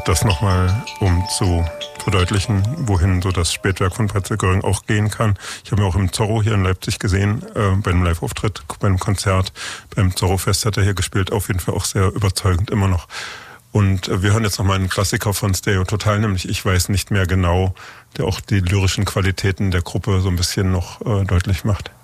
das nochmal, um zu verdeutlichen, wohin so das Spätwerk von Fritz Göring auch gehen kann. Ich habe ihn auch im Zorro hier in Leipzig gesehen, bei einem Live-Auftritt, bei einem Konzert. Beim Zorro-Fest hat er hier gespielt, auf jeden Fall auch sehr überzeugend immer noch. Und wir hören jetzt nochmal einen Klassiker von Stereo Total, nämlich Ich weiß nicht mehr genau, der auch die lyrischen Qualitäten der Gruppe so ein bisschen noch deutlich macht.